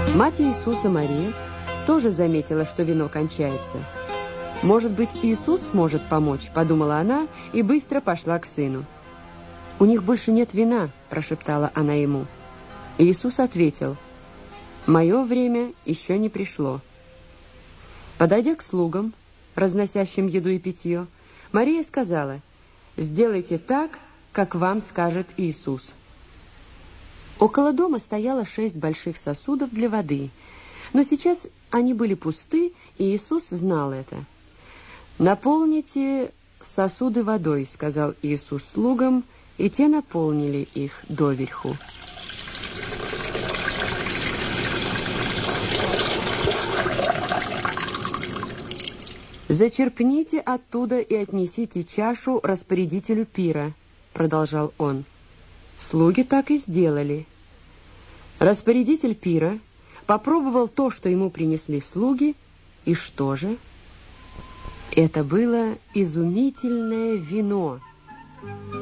Мать Иисуса Мария тоже заметила, что вино кончается. «Может быть, Иисус сможет помочь», — подумала она и быстро пошла к сыну. «У них больше нет вина», — прошептала она ему. Иисус ответил: «Мое время еще не пришло». Подойдя к слугам, разносящим еду и питье, Мария сказала: «Сделайте так, как вам скажет Иисус». Около дома стояло 6 больших сосудов для воды, но сейчас они были пусты, и Иисус знал это. «Наполните сосуды водой», — сказал Иисус слугам, и те наполнили их доверху. «Зачерпните оттуда и отнесите чашу распорядителю пира», — продолжал он. Слуги так и сделали. Распорядитель пира попробовал то, что ему принесли слуги, и что же? Это было изумительное вино.